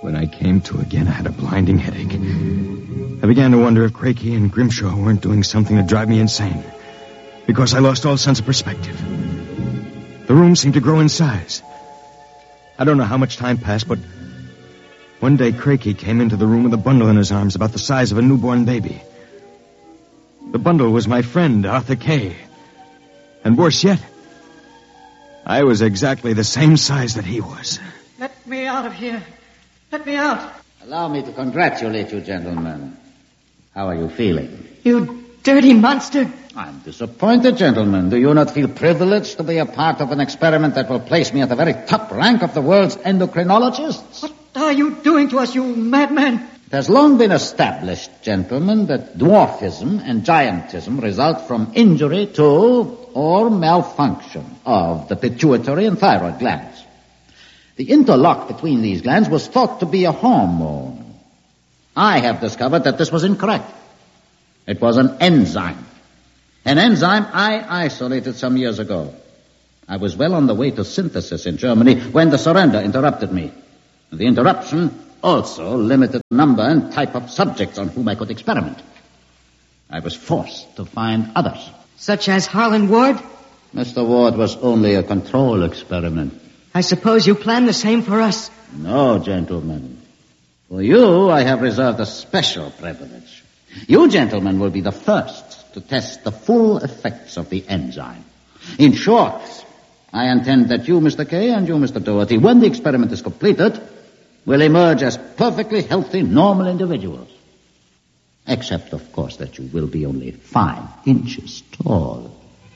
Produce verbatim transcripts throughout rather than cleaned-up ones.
When I came to again, I had a blinding headache. I began to wonder if Crakey and Grimshaw weren't doing something to drive me insane, because I lost all sense of perspective. The room seemed to grow in size. I don't know how much time passed, but one day Crakey came into the room with a bundle in his arms about the size of a newborn baby. The bundle was my friend, Arthur Kay. And worse yet, I was exactly the same size that he was. Let me out of here. Let me out. Allow me to congratulate you, gentlemen. How are you feeling? You dirty monster. I'm disappointed, gentlemen. Do you not feel privileged to be a part of an experiment that will place me at the very top rank of the world's endocrinologists? What are you doing to us, you madman? It has long been established, gentlemen, that dwarfism and giantism result from injury to or malfunction of the pituitary and thyroid glands. The interlock between these glands was thought to be a hormone. I have discovered that this was incorrect. It was an enzyme. An enzyme I isolated some years ago. I was well on the way to synthesis in Germany when the surrender interrupted me. The interruption also limited the number and type of subjects on whom I could experiment. I was forced to find others. Such as Harlan Ward? Mister Ward was only a control experiment. I suppose you planned the same for us. No, gentlemen. For you, I have reserved a special privilege. You, gentlemen, will be the first to test the full effects of the enzyme. In short, I intend that you, Mister Kay, and you, Mister Doherty, when the experiment is completed, will emerge as perfectly healthy, normal individuals. Except, of course, that you will be only five inches tall.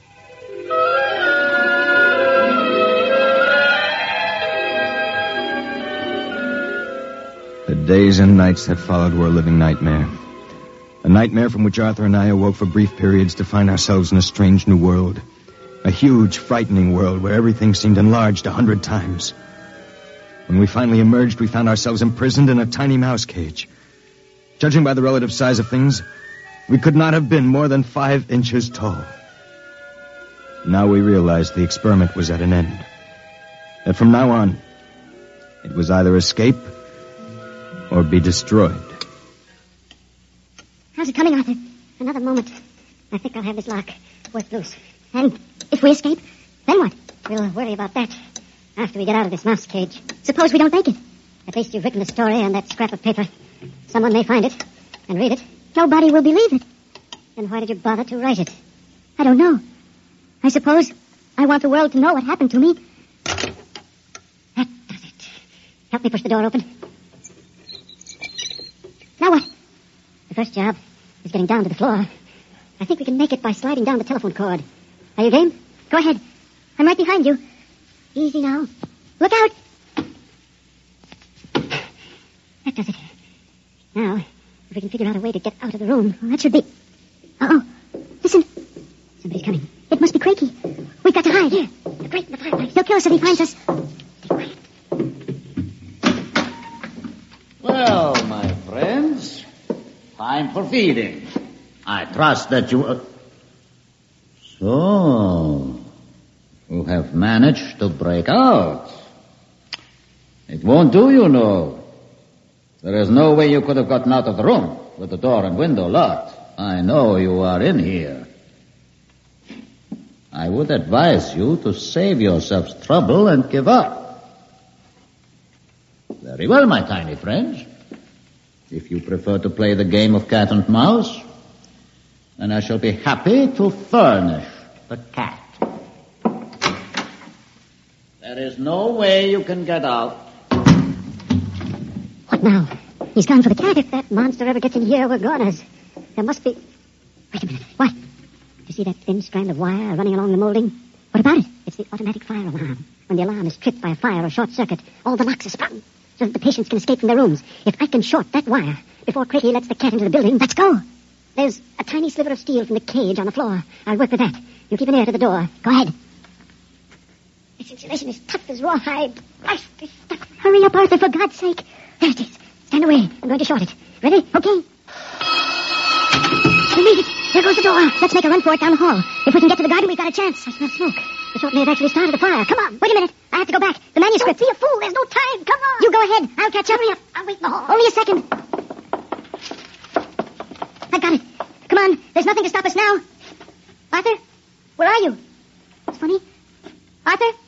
The days and nights that followed were a living nightmare. A nightmare from which Arthur and I awoke for brief periods to find ourselves in a strange new world. A huge, frightening world where everything seemed enlarged a hundred times. When we finally emerged, we found ourselves imprisoned in a tiny mouse cage. Judging by the relative size of things, we could not have been more than five inches tall. Now we realized the experiment was at an end. That from now on, it was either escape or be destroyed. How's it coming, Arthur? Another moment. I think I'll have this lock worked loose. And if we escape, then what? We'll worry about that after we get out of this mouse cage. Suppose we don't make it. At least you've written the story on that scrap of paper. Someone may find it and read it. Nobody will believe it. Then why did you bother to write it? I don't know. I suppose I want the world to know what happened to me. That does it. Help me push the door open. Now what? The first job is getting down to the floor. I think we can make it by sliding down the telephone cord. Are you game? Go ahead. I'm right behind you. Easy now. Look out! That does it. Now, if we can figure out a way to get out of the room, well, that should be... Uh-oh. Listen. Somebody's coming. It must be Crakey. We've got to hide. Here. The grate in the fireplace. He'll kill us if he finds us. Be quiet. Well, my friends, time for feeding. I trust that you... Uh... So, you have managed to break out. It won't do, you know. There is no way you could have gotten out of the room with the door and window locked. I know you are in here. I would advise you to save yourselves trouble and give up. Very well, my tiny friends. If you prefer to play the game of cat and mouse, then I shall be happy to furnish the cat. There is no way you can get out. What now? He's gone for the cat. If that monster ever gets in here, we're goners. There must be... Wait a minute. What? Do you see that thin strand of wire running along the molding? What about it? It's the automatic fire alarm. When the alarm is tripped by a fire or short circuit, all the locks are sprung so that the patients can escape from their rooms. If I can short that wire before Crakey lets the cat into the building, let's go. There's a tiny sliver of steel from the cage on the floor. I'll work with that. You keep an ear to the door. Go ahead. This insulation is tough as rawhide. Blast this stuff. Hurry up, Arthur, for God's sake. There it is. Stand away. I'm going to short it. Ready? Okay. We made it. There goes the door. Let's make a run for it down the hall. If we can get to the garden, we've got a chance. I smell smoke. The short may have actually started the fire. Come on. Wait a minute. I have to go back. The manuscript. Don't be a fool. There's no time. Come on. You go ahead. I'll catch up. Hurry up. I'll wait in the hall. Only a second. I've got it. Come on. There's nothing to stop us now. Arthur? Where are you? It's funny. Arthur?